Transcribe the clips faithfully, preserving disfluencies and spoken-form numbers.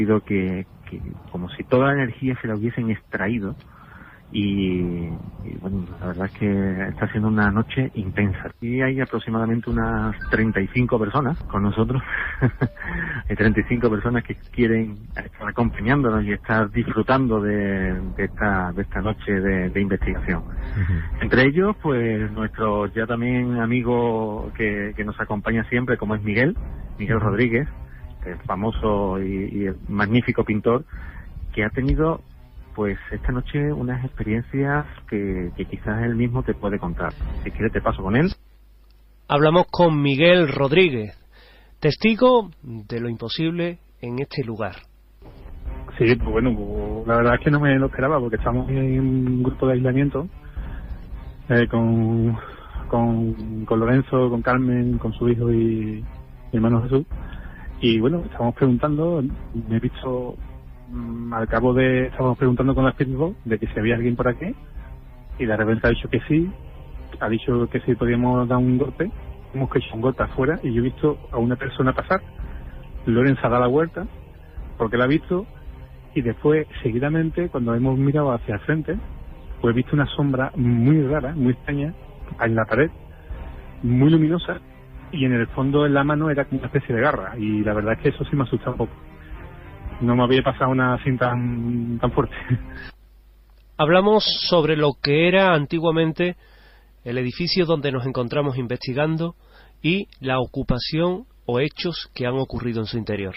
Que, que como si toda la energía se la hubiesen extraído y, y bueno, la verdad es que está siendo una noche intensa. Y hay aproximadamente unas treinta y cinco personas con nosotros. Hay treinta y cinco personas que quieren estar acompañándonos y estar disfrutando de, de esta de esta noche de, de investigación. Uh-huh. Entre ellos, pues nuestro ya también amigo que, que nos acompaña siempre, como es Miguel, Miguel Rodríguez, el famoso y, y el magnífico pintor, que ha tenido pues esta noche unas experiencias que, que quizás él mismo te puede contar. Si quieres te paso con él. Hablamos con Miguel Rodríguez, testigo de lo imposible en este lugar. Sí, pues bueno, pues la verdad es que no me lo esperaba, porque estamos en un grupo de aislamiento eh, con, con, con Lorenzo, con Carmen, con su hijo y mi hermano Jesús. Y bueno, estábamos preguntando, me he visto, mmm, al cabo de, estábamos preguntando con la Spirit Box de que si había alguien por aquí, y de repente ha dicho que sí, ha dicho que sí podíamos dar un golpe, hemos hecho un golpe afuera, y yo he visto a una persona pasar, Lorenzo ha dado la vuelta, porque la ha visto, y después, seguidamente, cuando hemos mirado hacia el frente, pues he visto una sombra muy rara, muy extraña, en la pared, muy luminosa, y en el fondo en la mano era como una especie de garra, y la verdad es que eso sí me asusta un poco. No me había pasado una así tan, tan fuerte. Hablamos sobre lo que era antiguamente el edificio donde nos encontramos investigando y la ocupación o hechos que han ocurrido en su interior.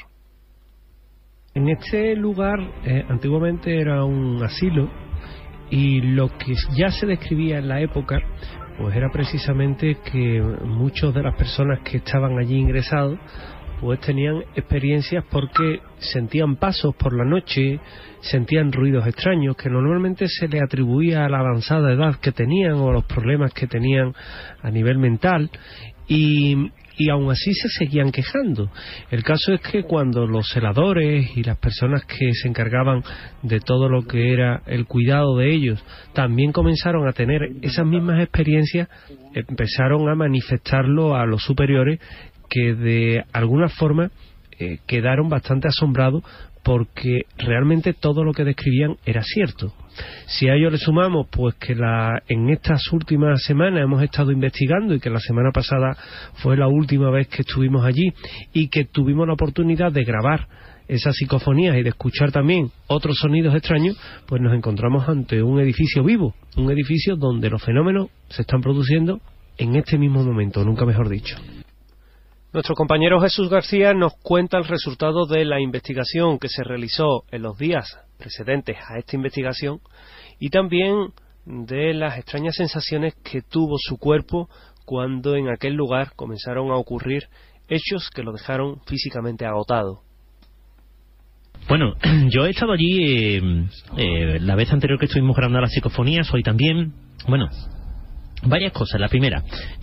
En este lugar eh, antiguamente era un asilo, y lo que ya se describía en la época pues era precisamente que muchas de las personas que estaban allí ingresados pues tenían experiencias porque sentían pasos por la noche, sentían ruidos extraños que normalmente se le atribuía a la avanzada edad que tenían o a los problemas que tenían a nivel mental, y y aún así se seguían quejando. El caso es que cuando los celadores y las personas que se encargaban de todo lo que era el cuidado de ellos también comenzaron a tener esas mismas experiencias, empezaron a manifestarlo a los superiores, que de alguna forma eh, quedaron bastante asombrados porque realmente todo lo que describían era cierto. Si a ello le sumamos pues que la, en estas últimas semanas hemos estado investigando, y que la semana pasada fue la última vez que estuvimos allí, y que tuvimos la oportunidad de grabar esas psicofonías y de escuchar también otros sonidos extraños, pues nos encontramos ante un edificio vivo, un edificio donde los fenómenos se están produciendo en este mismo momento, nunca mejor dicho. Nuestro compañero Jesús García nos cuenta el resultado de la investigación que se realizó en los días precedentes a esta investigación, y también de las extrañas sensaciones que tuvo su cuerpo cuando en aquel lugar comenzaron a ocurrir hechos que lo dejaron físicamente agotado. Bueno, yo he estado allí eh, eh, la vez anterior que estuvimos grabando las psicofonías, hoy también. Bueno, varias cosas. La primera,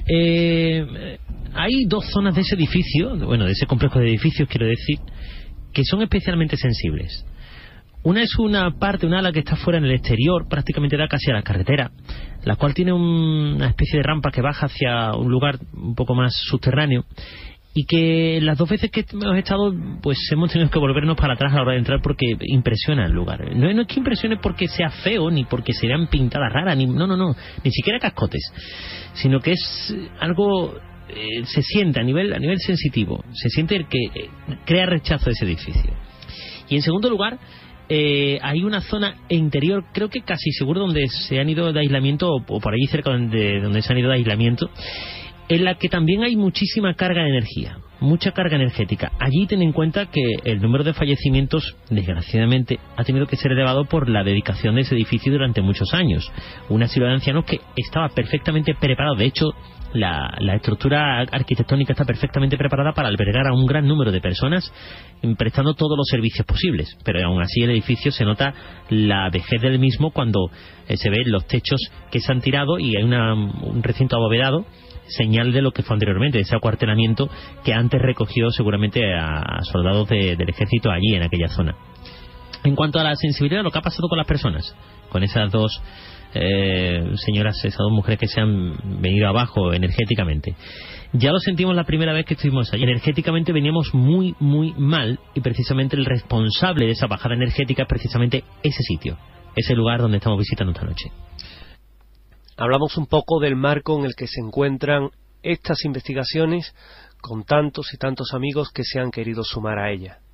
eh, hay dos zonas de ese edificio, bueno, de ese complejo de edificios, quiero decir, que son especialmente sensibles. Una es una parte, una ala que está fuera en el exterior, prácticamente da casi a la carretera, la cual tiene un, una especie de rampa que baja hacia un lugar un poco más subterráneo, y que las dos veces que hemos estado pues hemos tenido que volvernos para atrás a la hora de entrar porque impresiona el lugar. No, no es que impresione porque sea feo, ni porque sean pintadas raras, ni, no, no, no, ni siquiera cascotes, sino que es algo, eh, se siente a nivel, a nivel sensitivo, se siente el que eh, crea rechazo de ese edificio. Y en segundo lugar, Eh, hay una zona interior, creo que casi seguro, donde se han ido de aislamiento, o, o por allí cerca donde, donde se han ido de aislamiento, en la que también hay muchísima carga de energía, mucha carga energética. Allí ten en cuenta que el número de fallecimientos, desgraciadamente, ha tenido que ser elevado por la dedicación de ese edificio durante muchos años. Un asilo de ancianos que estaba perfectamente preparado, de hecho, La, la estructura arquitectónica está perfectamente preparada para albergar a un gran número de personas, prestando todos los servicios posibles, pero aún así el edificio se nota la vejez del mismo cuando eh, se ven los techos que se han tirado y hay una, un recinto abovedado, señal de lo que fue anteriormente, de ese acuartelamiento que antes recogió seguramente a, a soldados de, del ejército allí en aquella zona. En cuanto a la sensibilidad, lo que ha pasado con las personas, con esas dos Eh, señoras, esas dos mujeres que se han venido abajo energéticamente, Ya lo sentimos la primera vez que estuvimos allí. Energéticamente veníamos muy, muy mal, y precisamente el responsable de esa bajada energética es precisamente ese sitio, ese lugar donde estamos visitando esta noche. Hablamos un poco del marco en el que se encuentran estas investigaciones, con tantos y tantos amigos que se han querido sumar a ellas.